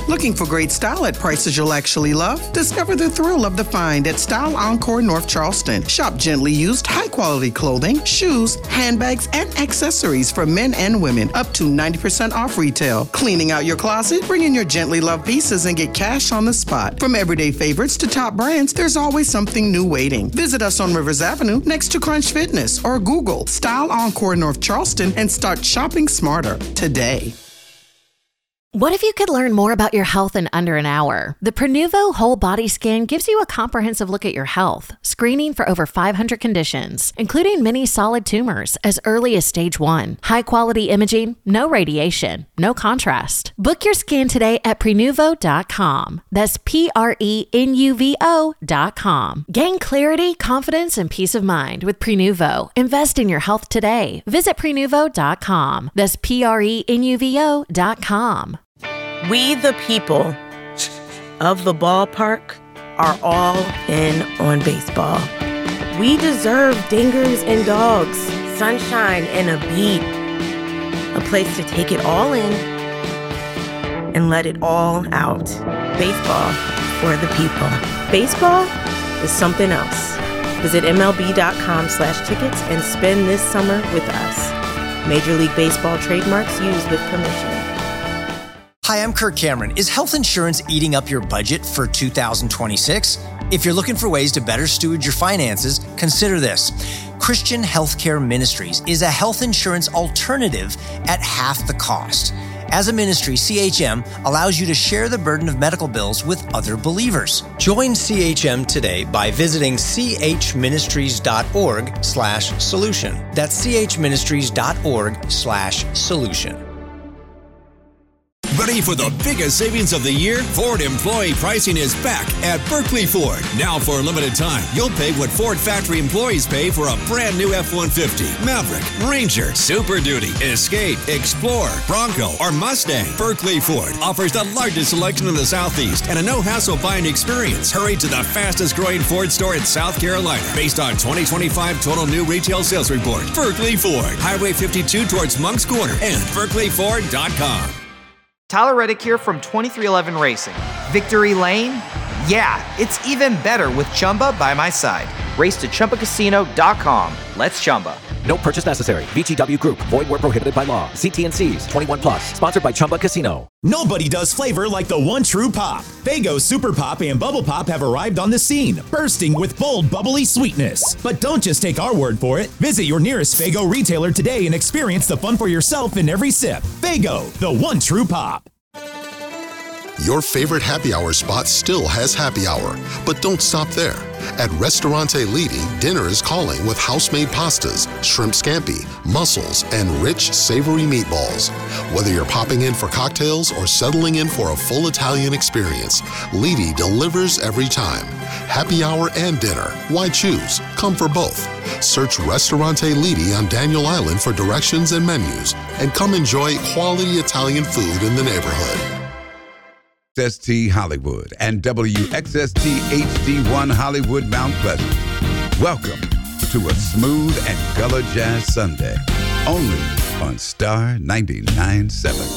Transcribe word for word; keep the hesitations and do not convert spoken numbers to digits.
Looking for great style at prices you'll actually love? Discover the thrill of the find at Style Encore North Charleston. Shop gently used, high-quality clothing, shoes, handbags, and accessories for men and women, up to ninety percent off retail. Cleaning out your closet? Bring in your gently loved pieces and get cash on the spot. From everyday favorites to top brands, there's always something new waiting. Visit us on Rivers Avenue next to Crunch Fitness or Google Style Encore North Charleston and start shopping smarter today. What if you could learn more about your health in under an hour? The Prenuvo Whole Body Scan gives you a comprehensive look at your health, screening for over five hundred conditions, including many solid tumors as early as stage one. High-quality imaging, no radiation, no contrast. Book your scan today at Prenuvo dot com. That's P R E N U V O dot com. Gain clarity, confidence, and peace of mind with Prenuvo. Invest in your health today. Visit Prenuvo dot com. That's P R E N U V O dot com. We, the people of the ballpark, are all in on baseball. We deserve dingers and dogs, sunshine and a beat, a place to take it all in and let it all out. Baseball for the people. Baseball is something else. Visit M L B dot com slash tickets and spend this summer with us. Major League Baseball trademarks used with permission. Hi, I'm Kirk Cameron. Is health insurance eating up your budget for two thousand twenty-six? If you're looking for ways to better steward your finances, consider this. Christian Healthcare Ministries is a health insurance alternative at half the cost. As a ministry, C H M allows you to share the burden of medical bills with other believers. Join C H M today by visiting chministries.org slash solution. That's chministries.org slash solution. Ready for the biggest savings of the year? Ford employee pricing is back at Berkeley Ford. Now for a limited time, you'll pay what Ford factory employees pay for a brand new F one fifty, Maverick, Ranger, Super Duty, Escape, Explorer, Bronco, or Mustang. Berkeley Ford offers the largest selection in the Southeast and a no-hassle buying experience. Hurry to the fastest growing Ford store in South Carolina based on twenty twenty-five total new retail sales report. Berkeley Ford, Highway fifty-two towards Moncks Corner and Berkeley Ford dot com. Tyler Reddick here from twenty-three eleven Racing. Victory Lane? Yeah, it's even better with Chumba by my side. Race to Chumba Casino dot com. Let's Chumba. No purchase necessary. V G W Group. Void where prohibited by law. See T and C's. twenty-one plus. Sponsored by Chumba Casino. Nobody does flavor like the one true pop. Faygo Super Pop and Bubble Pop have arrived on the scene, bursting with bold, bubbly sweetness. But don't just take our word for it. Visit your nearest Faygo retailer today and experience the fun for yourself in every sip. Faygo, the one true pop. Your favorite happy hour spot still has happy hour, but don't stop there. At Ristorante Lidi, dinner is calling with house-made pastas, shrimp scampi, mussels, and rich, savory meatballs. Whether you're popping in for cocktails or settling in for a full Italian experience, Lidi delivers every time. Happy hour and dinner. Why choose? Come for both. Search Ristorante Lidi on Daniel Island for directions and menus, and come enjoy quality Italian food in the neighborhood. X S T Hollywood and W X S T H D one Hollywood Mount Pleasant. Welcome to a smooth and gullah jazz Sunday, only on Star ninety-nine point seven.